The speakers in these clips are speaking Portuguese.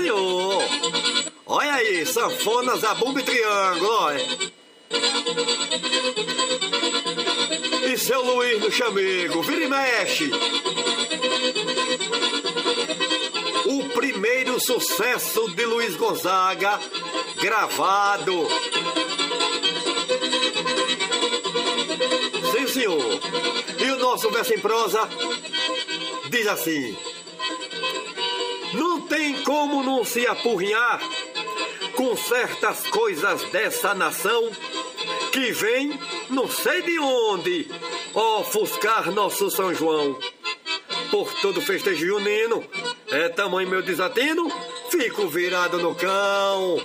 senhor. Olha aí, sanfona, zabumba e triângulo, olha. E seu Luiz no chamego, vira e mexe. O primeiro sucesso de Luiz Gonzaga, gravado. Sim, senhor. E o nosso verso em prosa diz assim: não tem como não se apurrinhar com certas coisas dessa nação que vem, não sei de onde, ofuscar nosso São João. Por todo festejo junino, é tamanho meu desatino, fico virado no cão.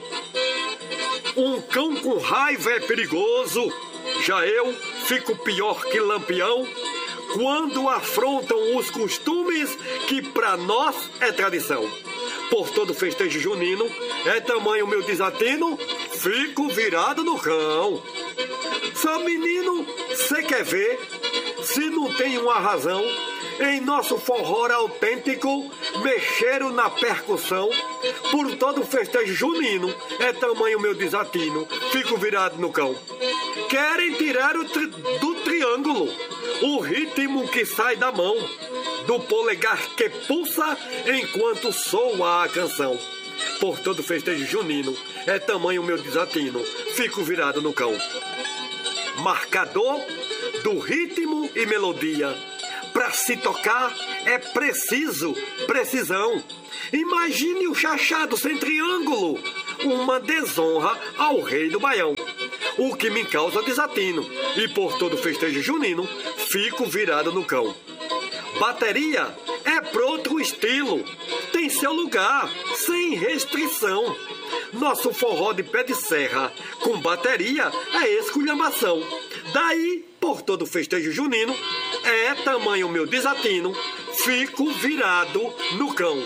Um cão com raiva é perigoso, já eu fico pior que lampião quando afrontam os costumes que pra nós é tradição. Por todo festejo junino, é tamanho meu desatino, fico virado no cão. Só menino, cê quer ver, se não tem uma razão, em nosso forró autêntico, mexeram na percussão. Por todo festejo junino, é tamanho meu desatino, fico virado no cão. Querem tirar do triângulo o ritmo que sai da mão, do polegar que pulsa enquanto soa a canção. Por todo festejo junino, é tamanho meu desatino, fico virado no cão. Marcador do ritmo e melodia, pra se tocar é preciso precisão. Imagine o chachado sem triângulo, uma desonra ao rei do baião. O que me causa desatino, e por todo festejo junino, fico virado no cão. Bateria é pro outro estilo, tem seu lugar, sem restrição. Nosso forró de pé de serra, com bateria, é esculhambação. Daí, por todo festejo junino, é tamanho meu desatino, fico virado no cão.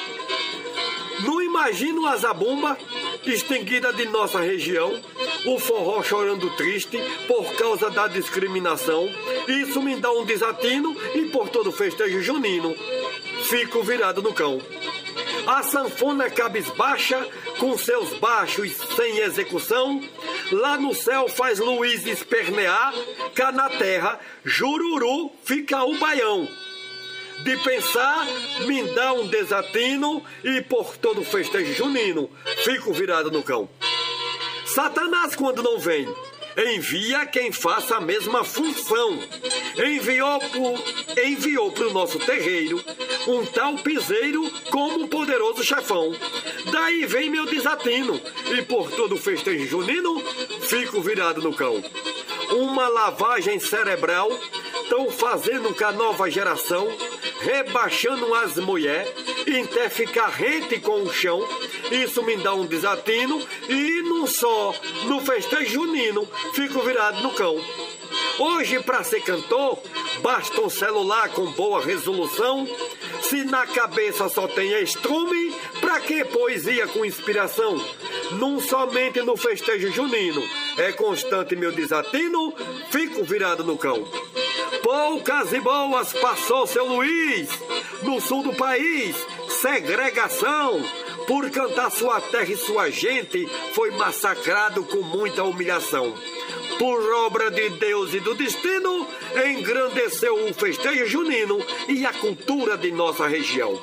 Não imagino a zabumba extinguida de nossa região, o forró chorando triste por causa da discriminação. Isso me dá um desatino e por todo festejo junino, fico virado no cão. A sanfona cabisbaixa, com seus baixos sem execução, lá no céu faz Luiz espernear, cá na terra, jururu, fica o baião. De pensar, me dá um desatino e por todo festejo junino, fico virado no cão. Satanás, quando não vem, envia quem faça a mesma função. Enviou pro nosso terreiro um tal piseiro como um poderoso chefão. Daí vem meu desatino e por todo festejo junino, fico virado no cão. Uma lavagem cerebral tão fazendo com a nova geração, rebaixando as mulheres, até ficar rente com o chão. Isso me dá um desatino e não só no festejo junino, fico virado no cão. Hoje, para ser cantor, basta um celular com boa resolução. Se na cabeça só tem estrume, pra que poesia com inspiração? Não somente no festejo junino, é constante meu desatino, fico virado no cão. Poucas e boas passou seu Luiz, no sul do país, segregação. Por cantar sua terra e sua gente, foi massacrado com muita humilhação. Por obra de Deus e do destino, engrandeceu o festejo junino e a cultura de nossa região.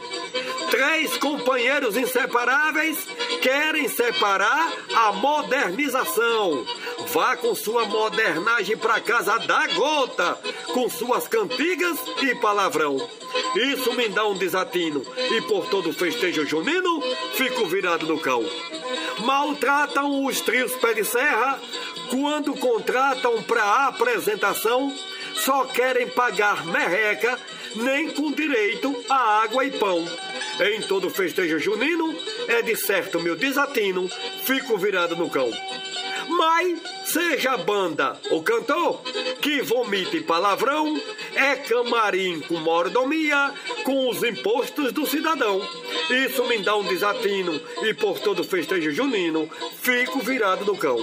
3 companheiros inseparáveis querem separar a modernização. Vá com sua modernagem pra casa da gota, com suas cantigas e palavrão. Isso me dá um desatino e por todo festejo junino, fico virado no cão. Maltratam os trios pé de serra quando contratam pra apresentação. Só querem pagar merreca, nem com direito a água e pão. Em todo festejo junino, é de certo meu desatino, fico virado no cão. Mas, seja a banda ou cantor, que vomite palavrão, é camarim com mordomia, com os impostos do cidadão. Isso me dá um desatino e por todo festejo junino, fico virado no cão.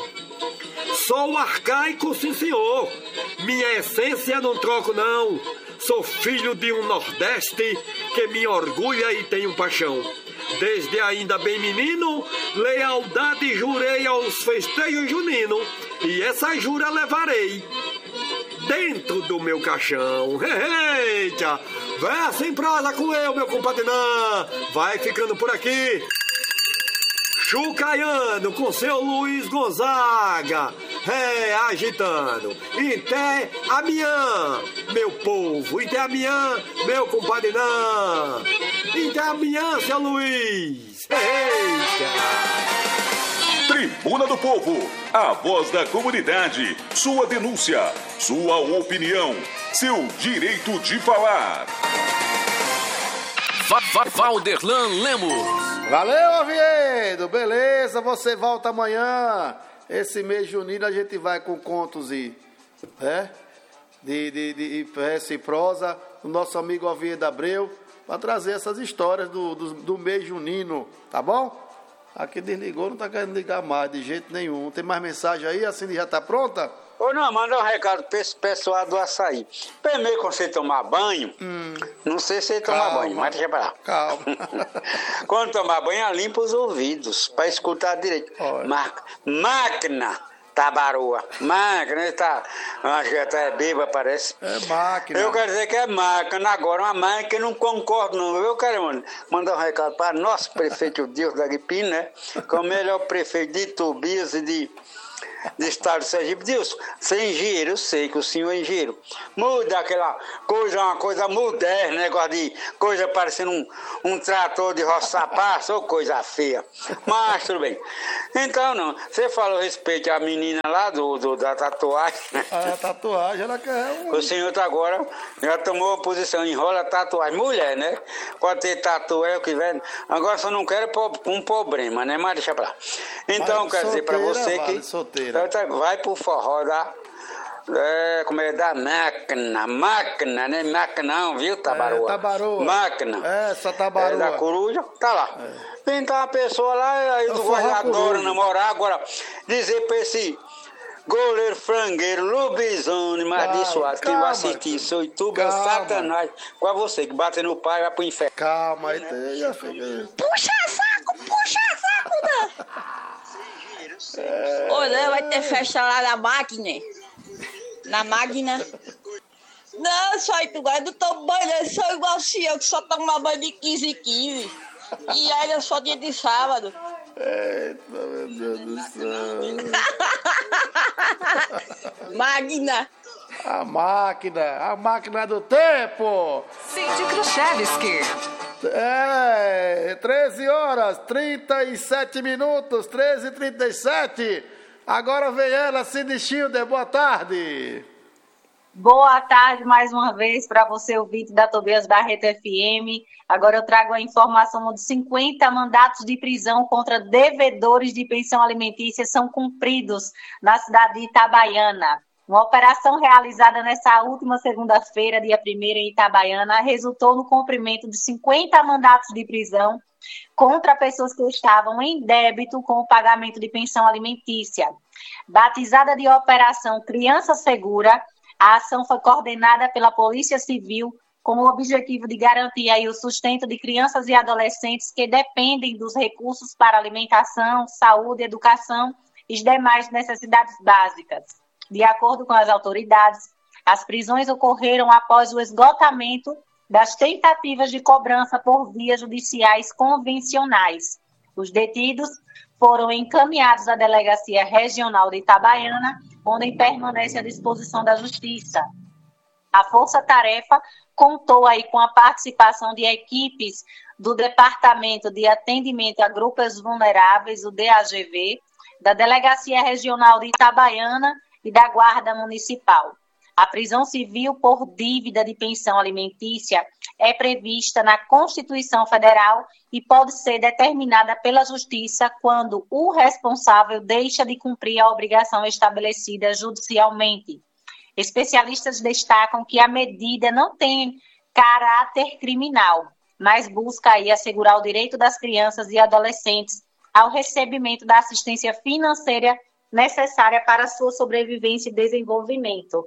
Sou arcaico, sim senhor, minha essência não troco não. Sou filho de um Nordeste que me orgulha e tenho paixão. Desde ainda bem menino, lealdade jurei aos festejos juninos, e essa jura levarei dentro do meu caixão. Eita! Verso em prosa com eu, meu compadre Nan. Vai ficando por aqui. Chucaiano com seu Luiz Gonzaga, agitando. Até amanhã, meu povo. Até amanhã, meu compadre Nan. Até amanhã, seu Luiz. Eita! Tribuna do Povo, a voz da comunidade. Sua denúncia, sua opinião, seu direito de falar. Valderlan Lemos. Valeu, Oviedo. Beleza, você volta amanhã. Esse mês junino a gente vai com contos de verso e prosa. O nosso amigo Oviedo Abreu para trazer essas histórias do mês junino, tá bom? Aqui desligou, não tá querendo ligar mais de jeito nenhum. Tem mais mensagem aí? A Cindy já tá pronta? Ô, não, manda um recado pra esse pessoal do açaí. Primeiro, quando você tomar banho, não sei se você tomar banho, mas deixa pra lá. Calma. Quando tomar banho, limpa os ouvidos, pra escutar direito. Máquina tabaroa. Máquina, tá. Acho que até bêbado, parece. É máquina. Eu quero dizer que é máquina agora, uma máquina que eu não concordo, não. Eu quero mandar um recado para nosso prefeito Deus da Guipina, né? Que é o melhor prefeito de Tobias e de estado de Sergipe. Deus, você é engenheiro, eu sei que o senhor é engenheiro. Muda aquela coisa, uma coisa moderna, negócio de coisa parecendo um trator de roçar pasto, ou coisa feia. Mas tudo bem. Então, não, você falou a respeito à menina lá da tatuagem, né? A tatuagem, ela quer O senhor tá agora já tomou uma posição, enrola tatuagem. Mulher, né? Pode ter tatuagem, o que vier. Agora só não quero um problema, né? Mas deixa pra lá. Então, quero dizer pra você que solteira. vai pro forró da máquina, né? Máquina, viu, tabaroa? Tabaroa. Máquina. Essa tabaroa. Da coruja, tá lá. Então a pessoa lá, aí adora namorar. Agora, dizer pra esse goleiro frangueiro, lobisomem, mas de suado, quem vai assistir isso, YouTube é satanás. Com você, que bate no pai, vai pro inferno. Calma, aí já fica... Puxa saco, né? Olha, vai ter festa lá na máquina. Na máquina. Não, só tu agora não tomo banho, eu sou igual o senhor, que só toma banho de 15 em 15. E aí eu só dia de sábado. Eita, meu Deus do céu. Máquina. A máquina do tempo. Cindy Khrushchevsky. 13 horas, 37 minutos, 13h37. Agora vem ela, Cindy Schilder, boa tarde. Boa tarde mais uma vez para você, ouvinte da Tobias Barreto FM. Agora eu trago a informação de 50 mandatos de prisão contra devedores de pensão alimentícia são cumpridos na cidade de Itabaiana. Uma operação realizada nessa última segunda-feira, dia 1º, em Itabaiana, resultou no cumprimento de 50 mandatos de prisão contra pessoas que estavam em débito com o pagamento de pensão alimentícia. Batizada de Operação Criança Segura, a ação foi coordenada pela Polícia Civil com o objetivo de garantir aí o sustento de crianças e adolescentes que dependem dos recursos para alimentação, saúde, educação e as demais necessidades básicas. De acordo com as autoridades, as prisões ocorreram após o esgotamento das tentativas de cobrança por vias judiciais convencionais. Os detidos foram encaminhados à Delegacia Regional de Itabaiana, onde permanece à disposição da Justiça. A Força-Tarefa contou aí com a participação de equipes do Departamento de Atendimento a Grupos Vulneráveis, o DAGV, da Delegacia Regional de Itabaiana e da Guarda Municipal. A prisão civil por dívida de pensão alimentícia é prevista na Constituição Federal e pode ser determinada pela Justiça quando o responsável deixa de cumprir a obrigação estabelecida judicialmente. Especialistas destacam que a medida não tem caráter criminal, mas busca aí assegurar o direito das crianças e adolescentes ao recebimento da assistência financeira necessária para a sua sobrevivência e desenvolvimento.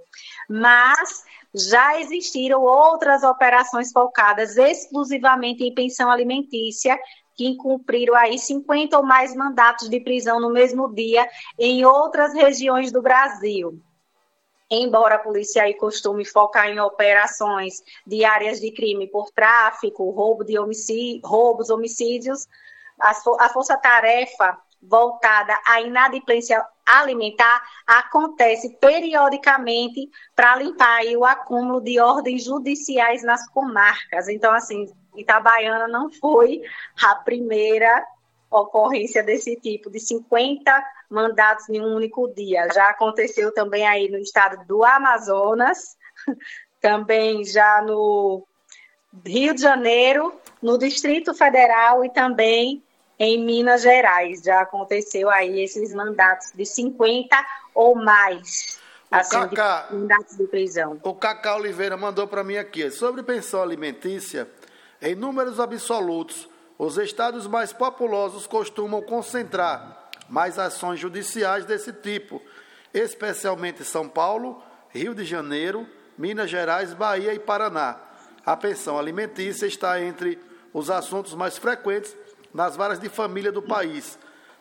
Mas já existiram outras operações focadas exclusivamente em pensão alimentícia que cumpriram aí 50 ou mais mandatos de prisão no mesmo dia em outras regiões do Brasil. Embora a polícia aí costume focar em operações de áreas de crime por tráfico, roubos, homicídios, a força-tarefa voltada à inadimplência alimentar acontece periodicamente para limpar aí o acúmulo de ordens judiciais nas comarcas. Então, assim, Itabaiana não foi a primeira ocorrência desse tipo, de 50 mandatos em um único dia. Já aconteceu também aí no estado do Amazonas, também já no Rio de Janeiro, no Distrito Federal e também em Minas Gerais. Já aconteceu aí esses mandatos de 50 ou mais, assim, de mandatos de prisão. O Cacá Oliveira mandou para mim aqui, sobre pensão alimentícia, em números absolutos, os estados mais populosos costumam concentrar mais ações judiciais desse tipo, especialmente São Paulo, Rio de Janeiro, Minas Gerais, Bahia e Paraná. A pensão alimentícia está entre os assuntos mais frequentes nas varas de família do país.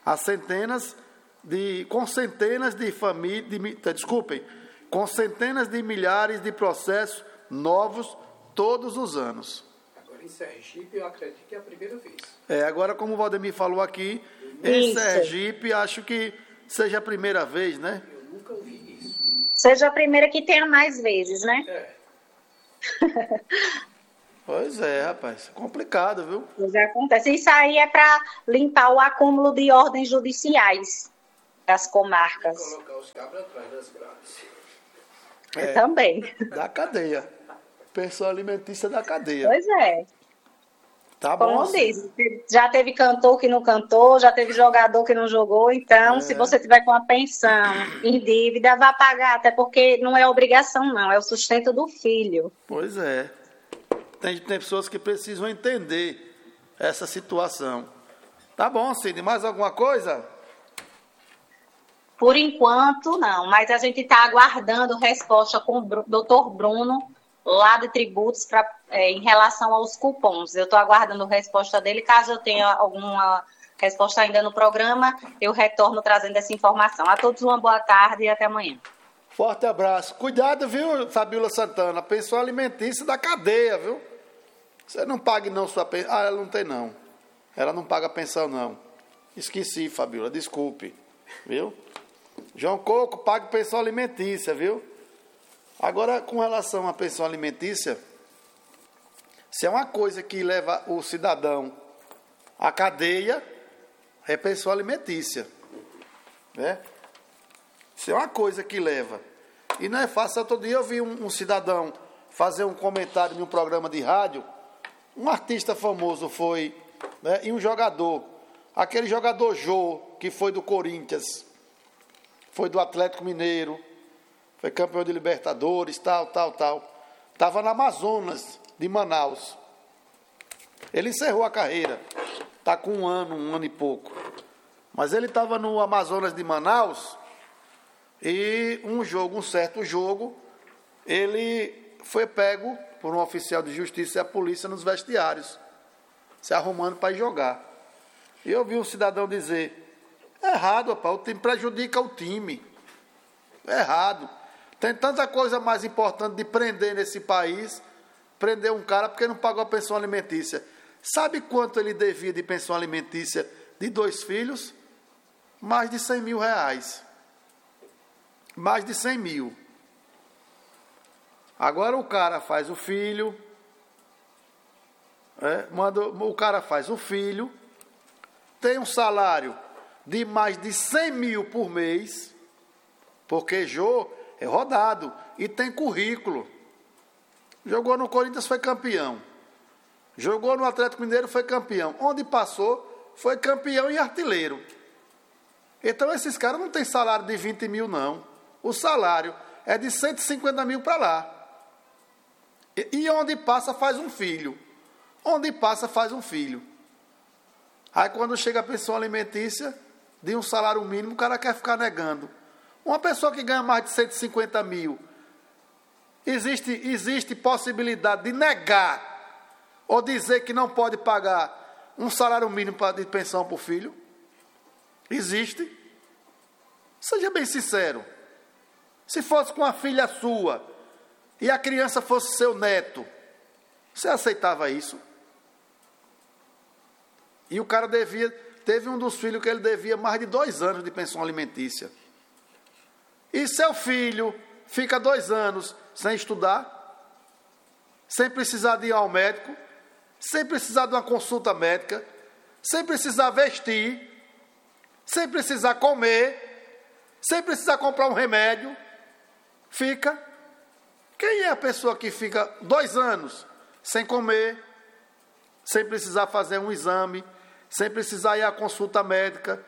Com centenas de milhares de processos novos todos os anos. Agora em Sergipe eu acredito que é a primeira vez. Agora como o Valdemir falou aqui, em Sergipe acho que seja a primeira vez, né? Eu nunca ouvi isso. Seja a primeira que tenha mais vezes, né? Pois é, rapaz, complicado, viu? Pois acontece. Isso aí é para limpar o acúmulo de ordens judiciais das comarcas. Colocar os cabras atrás das grades. Também. Da cadeia. Pensão alimentícia da cadeia. Pois é. Tá bom. Como diz, já teve cantor que não cantou, já teve jogador que não jogou, então se você tiver com a pensão em dívida, vá pagar, até porque não é obrigação não, é o sustento do filho. Pois é. Tem pessoas que precisam entender essa situação. Tá bom, Cid, mais alguma coisa? Por enquanto, não, mas a gente está aguardando resposta com o Dr. Bruno, lá de tributos, em relação aos cupons. Eu estou aguardando a resposta dele. Caso eu tenha alguma resposta ainda no programa, eu retorno trazendo essa informação. A todos uma boa tarde e até amanhã. Forte abraço. Cuidado, viu, Fabíola Santana? Pensão alimentícia da cadeia, viu? Você não paga não sua pensão. Ela não tem não. Ela não paga pensão não. Esqueci, Fabíola, desculpe. Viu? João Coco, paga pensão alimentícia, viu? Agora, com relação à pensão alimentícia, se é uma coisa que leva o cidadão à cadeia, é pensão alimentícia. Né? Se é uma coisa que leva. E não é fácil. Outro dia eu vi um cidadão fazer um comentário em um programa de rádio. Um artista famoso foi, né, e um jogador. Aquele jogador Jô, que foi do Corinthians, foi do Atlético Mineiro, foi campeão de Libertadores, tal. Estava na Amazonas, de Manaus. Ele encerrou a carreira. Está com um ano e pouco. Mas ele estava no Amazonas de Manaus e um certo jogo, ele foi pego por um oficial de justiça e a polícia nos vestiários, se arrumando para ir jogar. E eu vi um cidadão dizer, errado, rapaz, o time prejudica o time. Errado. Tem tanta coisa mais importante de prender nesse país, prender um cara porque não pagou a pensão alimentícia. Sabe quanto ele devia de pensão alimentícia de 2 filhos? Mais de 100 mil reais. Mais de 100 mil. Agora o cara faz o filho, o cara faz o filho, tem um salário de mais de 100 mil por mês, porque Jô é rodado e tem currículo. Jogou no Corinthians, foi campeão. Jogou no Atlético Mineiro, foi campeão. Onde passou, foi campeão e artilheiro. Então esses caras não têm salário de 20 mil, não. O salário é de 150 mil para lá. E onde passa, faz um filho. Onde passa, faz um filho. Aí quando chega a pensão alimentícia, de um salário mínimo, o cara quer ficar negando. Uma pessoa que ganha mais de 150 mil, existe possibilidade de negar ou dizer que não pode pagar um salário mínimo de pensão para o filho? Existe? Seja bem sincero. Se fosse com a filha sua e a criança fosse seu neto, você aceitava isso? E o cara teve um dos filhos que ele devia mais de 2 anos de pensão alimentícia. E seu filho fica 2 anos sem estudar, sem precisar de ir ao médico, sem precisar de uma consulta médica, sem precisar vestir, sem precisar comer, sem precisar comprar um remédio, fica. Quem é a pessoa que fica 2 anos sem comer, sem precisar fazer um exame, sem precisar ir à consulta médica,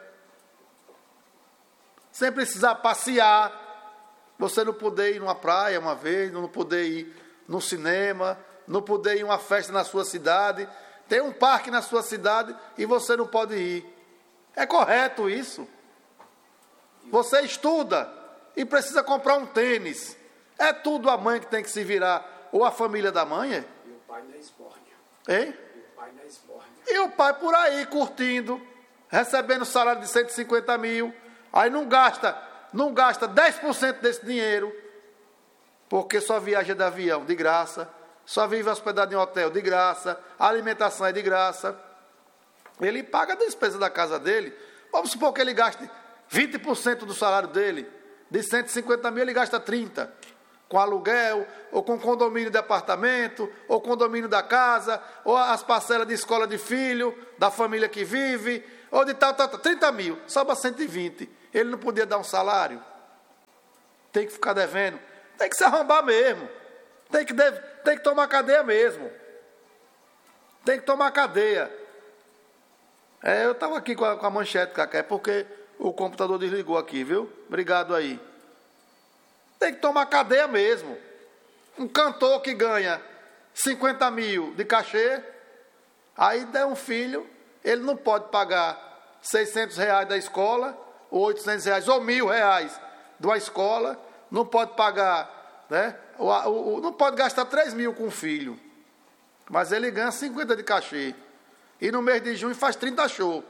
sem precisar passear, você não poder ir numa praia uma vez, não poder ir no cinema, não poder ir a uma festa na sua cidade, tem um parque na sua cidade e você não pode ir. É correto isso? Você estuda e precisa comprar um tênis. É tudo a mãe que tem que se virar, ou a família da mãe, é? E o pai na esbórnia. Hein? E o pai na esbórnia. E o pai por aí, curtindo, recebendo salário de 150 mil, aí não gasta 10% desse dinheiro, porque só viaja de avião de graça, só vive hospedado em hotel de graça, a alimentação é de graça. Ele paga a despesa da casa dele. Vamos supor que ele gaste 20% do salário dele. De 150 mil, ele gasta 30%. Com aluguel, ou com condomínio de apartamento, ou condomínio da casa, ou as parcelas de escola de filho, da família que vive, ou de tal, 30 mil, sobra 120. Ele não podia dar um salário? Tem que ficar devendo? Tem que se arrombar mesmo. Tem que tomar cadeia mesmo. Tem que tomar cadeia. Eu estava aqui com a manchete, Cacá, é porque o computador desligou aqui, viu? Obrigado aí. Tem que tomar cadeia mesmo. Um cantor que ganha 50 mil de cachê, aí der um filho, ele não pode pagar 600 reais da escola, ou 800 reais, ou 1.000 reais de uma escola, não pode pagar, né? Não pode gastar 3 mil com o filho, mas ele ganha 50 de cachê. E no mês de junho faz 30 shows.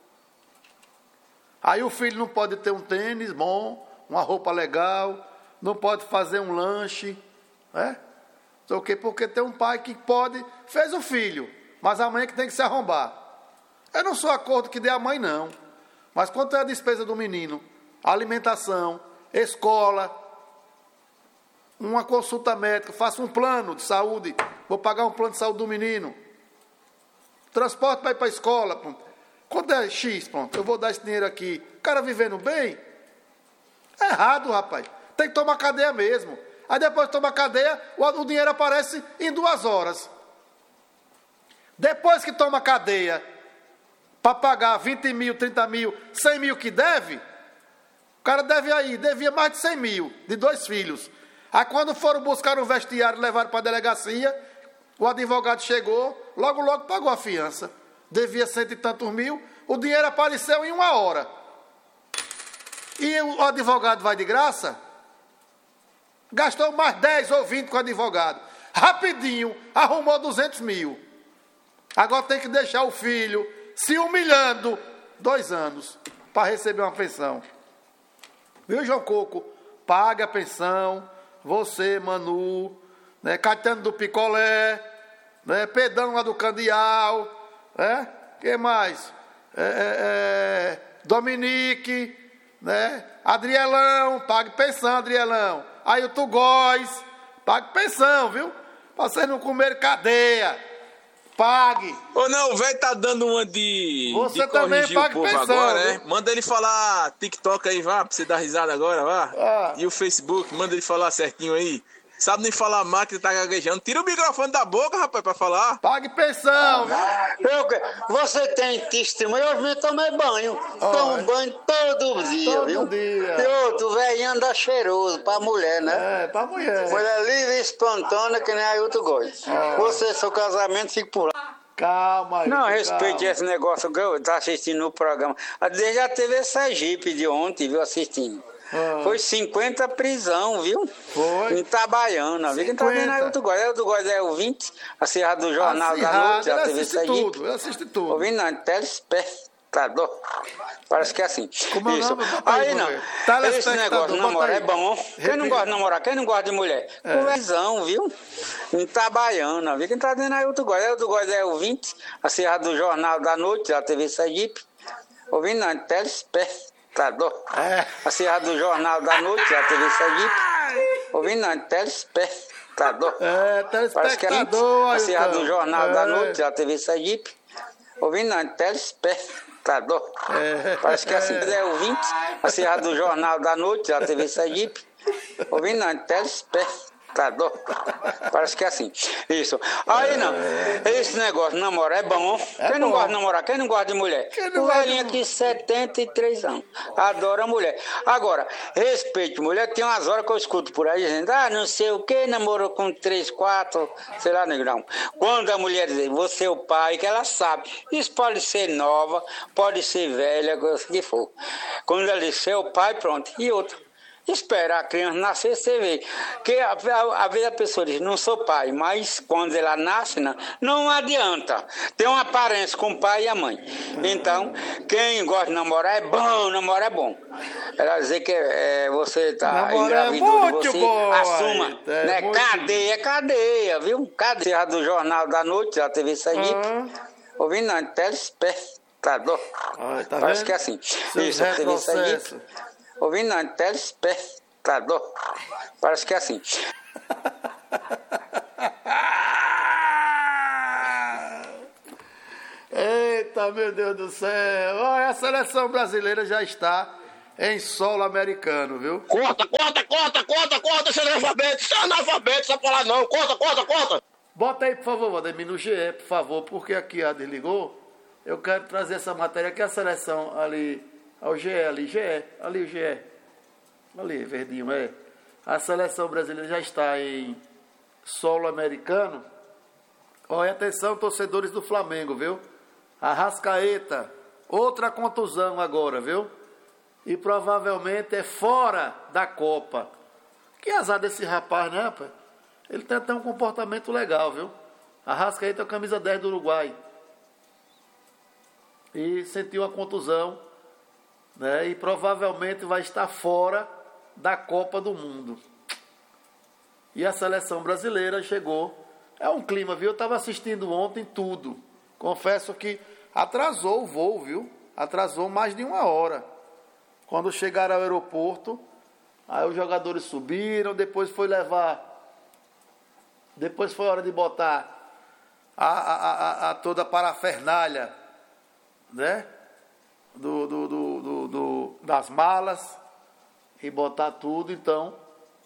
Aí o filho não pode ter um tênis bom, uma roupa legal, não pode fazer um lanche, né? Porque tem um pai que pode, fez o filho, mas a mãe é que tem que se arrombar. Eu não sou a acordo que dê a mãe, não. Mas quanto é a despesa do menino? Alimentação, escola, uma consulta médica, faça um plano de saúde, vou pagar um plano de saúde do menino. Transporte para ir para a escola, pronto. Quanto é X, pronto, eu vou dar esse dinheiro aqui. O cara vivendo bem? É errado, rapaz. Tem que tomar cadeia mesmo. Aí depois de tomar cadeia, o dinheiro aparece em 2 horas. Depois que toma cadeia, para pagar 20 mil, 30 mil, 100 mil que deve, o cara devia mais de 100 mil, de 2 filhos. Aí quando foram buscar um vestiário e levaram para a delegacia, o advogado chegou, logo pagou a fiança. Devia 100 e tantos mil, o dinheiro apareceu em 1 hora. E o advogado vai de graça? Gastou mais 10 ou 20 com o advogado. Rapidinho, arrumou 200 mil. Agora tem que deixar o filho se humilhando 2 anos para receber uma pensão. Viu, João Coco? Paga a pensão. Você, Manu, né? Caetano do Picolé, né? Pedão lá do Candial, né? Quem mais? Dominique, né? Adrielão, pague pensão, Adrielão. Aí o Tugóis, pague pensão, viu? Pra vocês não comerem cadeia. Pague. Ô, não, o velho tá dando uma de você também pague pensão, agora, né? Manda ele falar TikTok aí, vá, pra você dar risada agora, vá. E o Facebook, manda ele falar certinho aí. Sabe nem falar máquina, tá gaguejando. Tira o microfone da boca, rapaz, pra falar. Pague pensão, viu? Você tem testemunho, eu me tomei banho. Tomo banho todo dia, viu? E outro velho anda cheiroso pra mulher, né? Pra mulher. Mulher livre e espontânea, que nem Ailton Góes. Você, seu casamento, fica por lá. Calma, não, respeite esse negócio que eu tô assistindo no programa. A gente já teve esse Sergipe de ontem, viu, assistindo. Foi 50 prisão, viu? Foi. Em Itabaiana, viu? Quem tá vendo aí o Outro Góis é ouvinte, acirrado do Jornal da Noite, da TV Sergipe. Eu assisto tudo. Ouvindo não, telespectador. Parece que é assim. Como é o Isso. nome? Bota aí, Aí não, telespectador, esse negócio de bota namorar aí. é bom. Quem não gosta de namorar, quem não gosta de mulher? Conversão, viu? Em Itabaiana, viu? Quem tá vendo aí o Outro Góis é ouvinte, acirrado do Jornal da Noite, da TV Sergipe. Ouvindo não, telespectador. Acirrado do Jornal da Noite, da TV Sergipe. Ouvindo não, telespectador. Parece que é Telespectador. acirrado do Jornal da Noite, da TV Sergipe. Ouvindo não, telespectador. Parece que é assim, é ouvinte, acirrado do Jornal da Noite, da TV Sergipe. Ouvindo não, telespectador. Parece que é assim. Isso. Aí não. Esse negócio de namorar é bom. Quem não gosta de namorar? Quem não gosta de mulher? O velhinho aqui, 73 anos. Adora mulher. Agora, respeito mulher. Tem umas horas que eu escuto por aí dizendo, não sei o que, namorou com 3, 4, sei lá, negrão. Quando a mulher diz, você é o pai, que ela sabe. Isso pode ser nova, pode ser velha, o que for. Quando ela diz, seu pai, pronto. E outra. Esperar a criança nascer, você vê. Que às vezes a pessoa diz, não sou pai, mas quando ela nasce, não adianta. Tem uma aparência com o pai e a mãe. Então, quem gosta de namorar é bom, namorar é bom. Ela dizer que você está engravidando, você assuma. Né? Cadeia, viu? Cadeia do Jornal da Noite, da TV Sergipe. Ouvindo não, telespectador. Parece que é assim. Isso, a TV Sergipe. Ouvindo não, telespectador. Parece que é assim. Eita, meu Deus do céu. Olha, a seleção brasileira já está em solo americano, viu? Corta, esse analfabeto, só falar não. Corta. Bota aí, por favor, Valdemir, no GE, por favor, porque aqui a desligou. Eu quero trazer essa matéria que a seleção ali... O GE, ali o GE. Ali, verdinho, A seleção brasileira já está em solo americano. Olha, atenção, torcedores do Flamengo, viu? Arrascaeta, outra contusão agora, viu? E provavelmente é fora da Copa. Que azar desse rapaz, né, rapaz? Ele tem até um comportamento legal, viu? Arrascaeta é a camisa 10 do Uruguai. E sentiu a contusão. Né, e provavelmente vai estar fora da Copa do Mundo. E a seleção brasileira chegou. É um clima, viu? Eu estava assistindo ontem tudo. Confesso que atrasou o voo, viu? Atrasou mais de 1 hora. Quando chegaram ao aeroporto, aí os jogadores subiram, depois foi hora de botar a toda a parafernália, né? Das malas e botar tudo. Então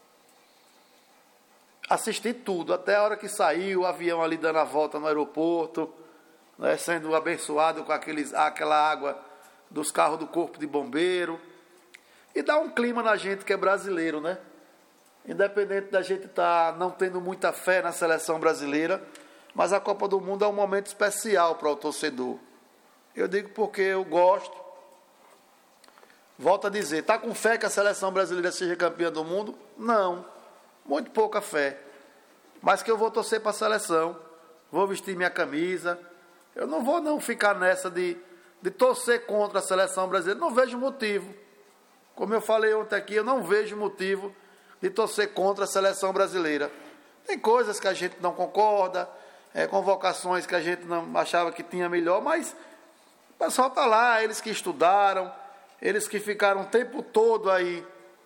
assisti tudo, até a hora que saiu o avião ali dando a volta no aeroporto, né, sendo abençoado com aquela água dos carros do corpo de bombeiro, e dá um clima na gente que é brasileiro, né? Independente da gente estar não tendo muita fé na seleção brasileira, mas a Copa do Mundo é um momento especial para o torcedor. Eu digo porque eu gosto. Volto a dizer, está com fé que a seleção brasileira seja campeã do mundo? Não, muito pouca fé. Mas que eu vou torcer para a seleção, vou vestir minha camisa. Eu não vou não ficar nessa de torcer contra a seleção brasileira. Não vejo motivo. Como eu falei ontem aqui, eu não vejo motivo de torcer contra a seleção brasileira. Tem coisas que a gente não concorda, convocações que a gente não achava que tinha melhor, mas o pessoal está lá, eles que estudaram, eles que ficaram o tempo todo aí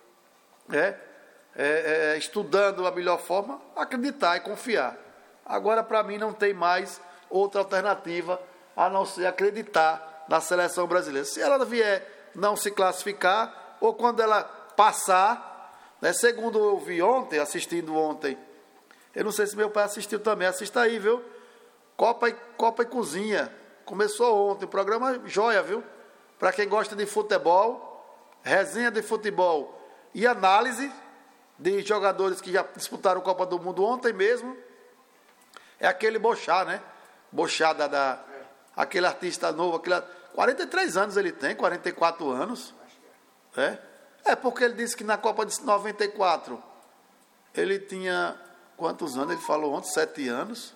estudando a melhor forma, acreditar e confiar. Agora, para mim, não tem mais outra alternativa a não ser acreditar na seleção brasileira. Se ela vier não se classificar, ou quando ela passar, né, segundo eu vi ontem, assistindo ontem, eu não sei se meu pai assistiu também, assista aí, viu? Copa e Cozinha. Começou ontem, o programa joia, viu? Para quem gosta de futebol, resenha de futebol e análise de jogadores que já disputaram a Copa do Mundo ontem mesmo. É aquele Bochá, né? Bochá aquele artista novo, 43 anos ele tem, 44 anos. É porque ele disse que na Copa de 94 ele tinha quantos anos? Ele falou ontem, 7 anos.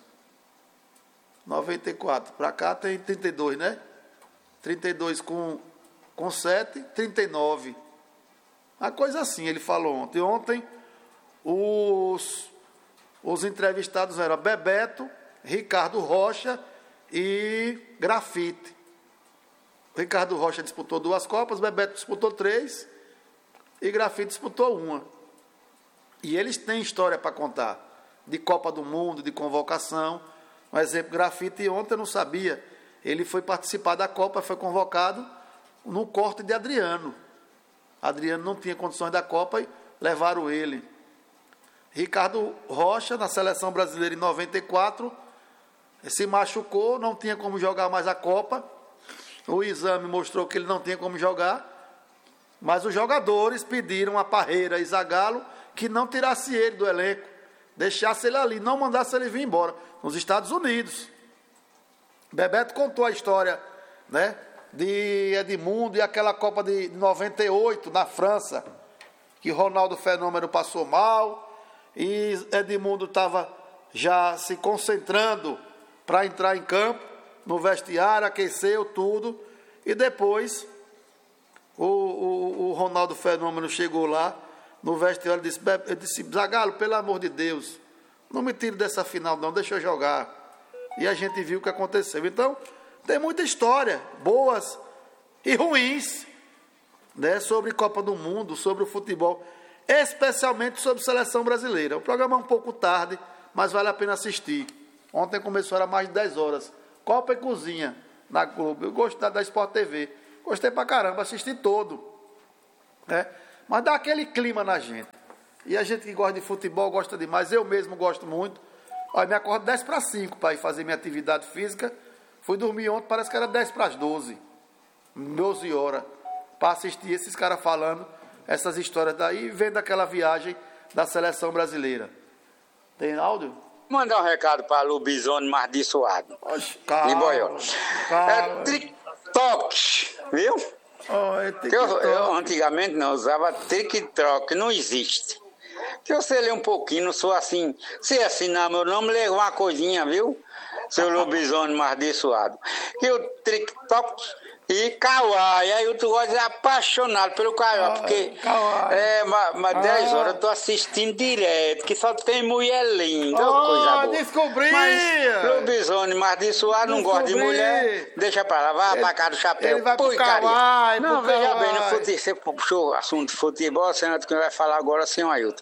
94. Para cá tem 32, né? 32 com 7, 39. Uma coisa assim, ele falou ontem. Ontem, os entrevistados eram Bebeto, Ricardo Rocha e Grafite. Ricardo Rocha disputou 2 Copas, Bebeto disputou 3 e Grafite disputou 1. E eles têm história para contar, de Copa do Mundo, de convocação. Um exemplo, Grafite ontem eu não sabia. Ele foi participar da Copa, foi convocado no corte de Adriano. Adriano não tinha condições da Copa e levaram ele. Ricardo Rocha, na seleção brasileira em 94, se machucou, não tinha como jogar mais a Copa. O exame mostrou que ele não tinha como jogar, mas os jogadores pediram a Parreira e Zagallo que não tirasse ele do elenco, deixasse ele ali, não mandasse ele vir embora, nos Estados Unidos. Bebeto contou a história, né, de Edmundo e aquela Copa de 98 na França, que Ronaldo Fenômeno passou mal e Edmundo estava já se concentrando para entrar em campo, no vestiário, aqueceu tudo, e depois o Ronaldo Fenômeno chegou lá no vestiário e disse, Zagallo, pelo amor de Deus, não me tire dessa final não, deixa eu jogar. E a gente viu o que aconteceu. Então, tem muita história, boas e ruins, né, sobre Copa do Mundo, sobre o futebol, especialmente sobre seleção brasileira. O programa é um pouco tarde, mas vale a pena assistir. Ontem começou, era mais de 10 horas. Copa e Cozinha, na Globo. Eu gostei da Sport TV. Gostei pra caramba, assisti todo. Né? Mas dá aquele clima na gente. E a gente que gosta de futebol gosta demais. Eu mesmo gosto muito. Olha, me acordo 10 para 5 para ir fazer minha atividade física. Fui dormir ontem, parece que era 10 para as 12. 12 horas. Para assistir esses caras falando essas histórias daí e vendo aquela viagem da seleção brasileira. Tem áudio? Mandar um recado para Lubizone Mardiçoado. Calma, em Boió. É TikTok, viu? Eu antigamente não usava TikTok, não existe. Que você lê um pouquinho, não sou assim. Se assinar meu nome, lê uma coisinha, viu? Seu Lubizone Mardiçoado. Que o TikTok e Kawaii. Aí tu gosta de apaixonado pelo Kawaii, porque mas 10 horas eu tô assistindo direto, que só tem mulher linda, coisa boa. Descobri! Mas Lubizone Mardiçoado não gosta de mulher, deixa pra lá, vai pra cá do chapéu. Ele vai pro Kawaii, não, veja bem, você puxou o assunto de futebol, senhor, que vai falar agora, senhor Ailton.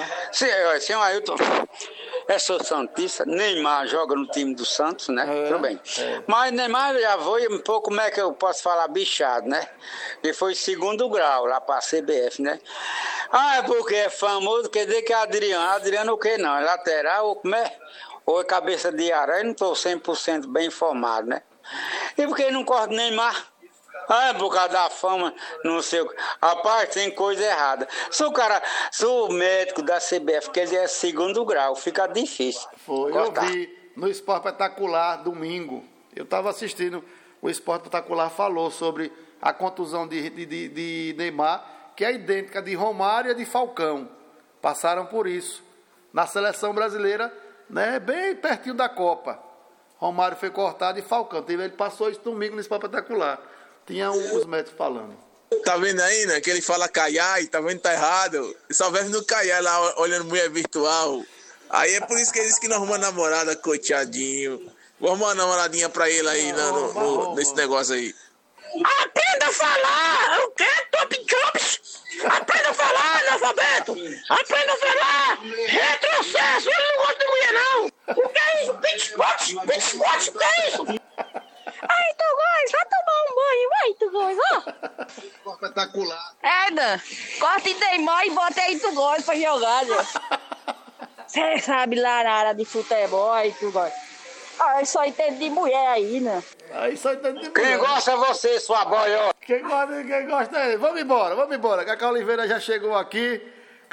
Senhor Ailton, é sou santista, Neymar joga no time do Santos, né? Tudo bem. Mas Neymar já foi um pouco, como é que eu posso falar, bichado, né? Ele foi 2º grau lá pra CBF, né? É porque é famoso, quer dizer que é Adriano o que não? É lateral ou como é? Ou é cabeça de aranha, não tô 100% bem informado, né? E por que não corta Neymar? Por causa da fama, não sei o que. Rapaz, tem coisa errada. Se o médico da CBF, que ele é 2º grau, fica difícil. Eu vi no Esporte Espetacular, domingo. Eu estava assistindo, o Esporte Espetacular falou sobre a contusão de Neymar, que é idêntica de Romário e de Falcão. Passaram por isso. Na seleção brasileira, né, bem pertinho da Copa. Romário foi cortado e Falcão. Ele passou isso domingo no Esporte Espetacular. Tinha os médicos falando. Tá vendo aí, né? Que ele fala caiai, tá vendo? Tá errado. Ele só vive no caiai lá, olhando mulher virtual. Aí é por isso que ele disse que não arruma namorada, coitadinho. Vou arrumar uma namoradinha pra ele aí nesse negócio aí. Aprenda a falar! O quê? Top Chops! Aprenda a falar, analfabeto! Aprenda a falar! Retrocesso! Ele não gosta de mulher, não! O que é isso? Pit Spot? O que é isso? Ai, tu gosta, vai tomar um banho, vai, tu gosta, ó. Espetacular. Dan, corta em Neymar e bota aí tu gosta pra jogar, né? Você sabe lá na área de futebol, aí tu gosta. Só entende de mulher aí, né? Aí só entende de mulher. Quem gosta é você, sua boió. Quem gosta é ele. Vamos embora. Cacau Oliveira já chegou aqui.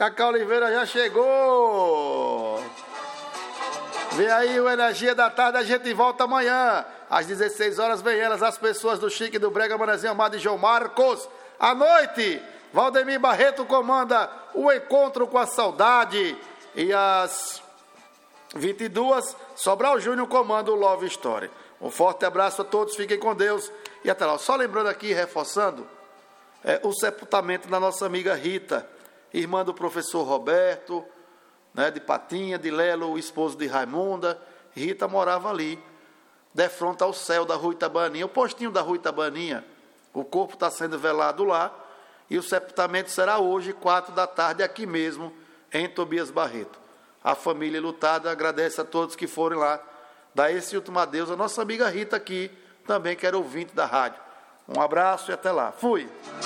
Vem aí o Energia da Tarde, a gente volta amanhã. Às 16 horas vem elas, as pessoas do Chique, do Brega, Manezinho Amado e João Marcos. À noite Valdemir Barreto comanda o Encontro com a Saudade. E às 22, Sobral Júnior comanda o Love Story. Um forte abraço a todos, fiquem com Deus e até lá. Só lembrando aqui, reforçando, o sepultamento da nossa amiga Rita, irmã do professor Roberto, né, de Patinha, de Lelo, o esposo de Raimunda. Rita morava ali, de frente ao céu da Rua Itabaninha, o postinho da Rua Itabaninha. O corpo está sendo velado lá e o sepultamento será hoje, 4 da tarde, aqui mesmo, em Tobias Barreto. A família lutada agradece a todos que forem lá dar esse último adeus. A nossa amiga Rita aqui, também que era ouvinte da rádio. Um abraço e até lá. Fui!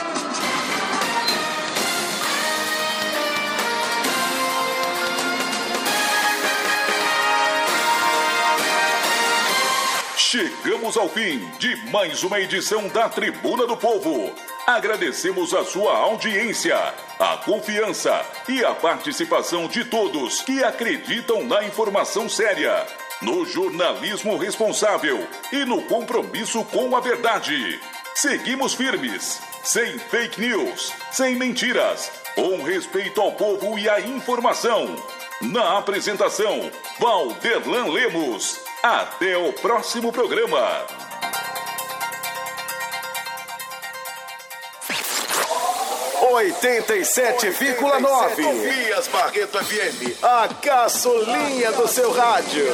Chegamos ao fim de mais uma edição da Tribuna do Povo. Agradecemos a sua audiência, a confiança e a participação de todos que acreditam na informação séria, no jornalismo responsável e no compromisso com a verdade. Seguimos firmes, sem fake news, sem mentiras, com respeito ao povo e à informação. Na apresentação, Valderlan Lemos. Até o próximo programa. 87,9 Tobias Barreto FM, a caçulinha do seu rádio.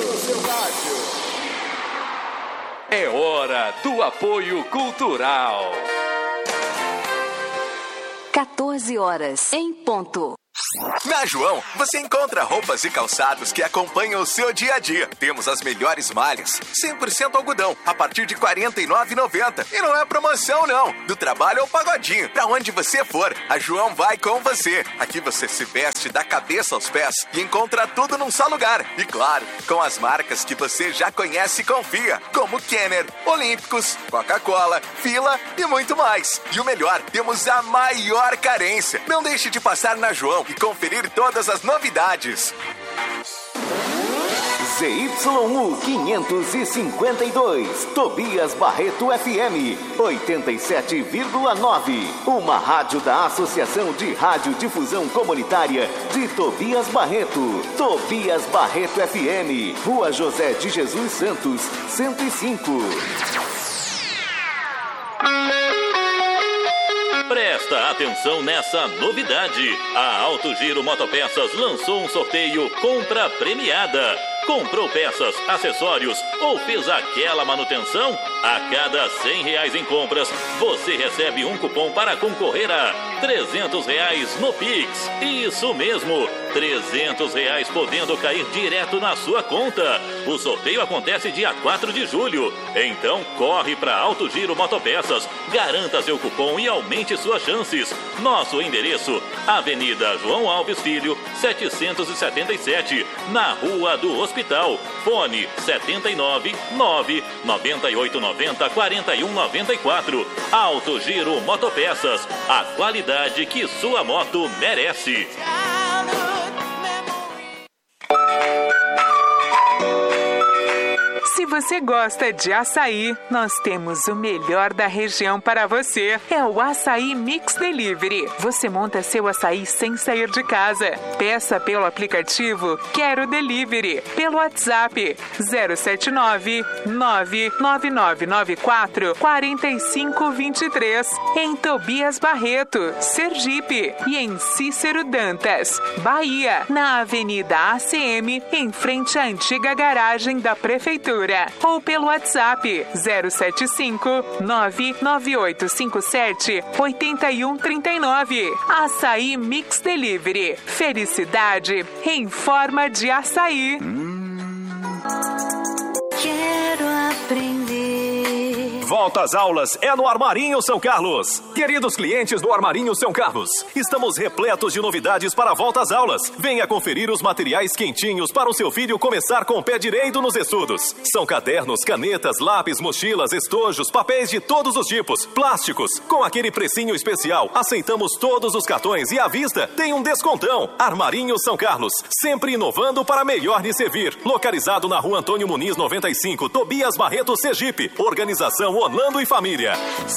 É hora do apoio cultural. 14 horas em ponto. Na João, você encontra roupas e calçados que acompanham o seu dia a dia. Temos as melhores malhas, 100% algodão, a partir de R$ 49,90. E não é promoção, não. Do trabalho ao pagodinho, pra onde você for, a João vai com você. Aqui você se veste da cabeça aos pés e encontra tudo num só lugar. E claro, com as marcas que você já conhece e confia, como Kenner, Olímpicos, Coca-Cola, Fila e muito mais. E o melhor, temos a maior carência. Não deixe de passar na João e conferir todas as novidades. ZYU 552, Tobias Barreto FM 87,9. Uma rádio da Associação de Radiodifusão Comunitária de Tobias Barreto. Tobias Barreto FM, Rua José de Jesus Santos, 105. Presta atenção nessa novidade. A Alto Giro Motopeças lançou um sorteio compra premiada. Comprou peças, acessórios ou fez aquela manutenção? A cada R$100 em compras, você recebe um cupom para concorrer a R$300 no Pix. Isso mesmo, R$300 podendo cair direto na sua conta. O sorteio acontece dia 4 de julho. Então corre para Alto Giro Motopeças, garanta seu cupom e aumente suas chances. Nosso endereço, Avenida João Alves Filho, 777, na Rua do Hospital. Fone 79 9 98 90 41 94. Alto Giro Motopeças, a qualidade que sua moto merece. Se você gosta de açaí, nós temos o melhor da região para você. É o Açaí Mix Delivery. Você monta seu açaí sem sair de casa. Peça pelo aplicativo Quero Delivery, pelo WhatsApp 079 99994 4523, em Tobias Barreto, Sergipe, e em Cícero Dantas, Bahia, na Avenida ACM, em frente à antiga garagem da Prefeitura. Ou pelo WhatsApp 075 99857 8139. Açaí Mix Delivery. Felicidade em forma de açaí. Quero aprender. Volta às aulas é no Armarinho São Carlos. Queridos clientes do Armarinho São Carlos, estamos repletos de novidades para a volta às aulas. Venha conferir os materiais quentinhos para o seu filho começar com o pé direito nos estudos. São cadernos, canetas, lápis, mochilas, estojos, papéis de todos os tipos, plásticos, com aquele precinho especial. Aceitamos todos os cartões e à vista tem um descontão. Armarinho São Carlos, sempre inovando para melhor lhe servir. Localizado na Rua Antônio Muniz 95, Tobias Barreto, Sergipe. Organização Orlando e Família.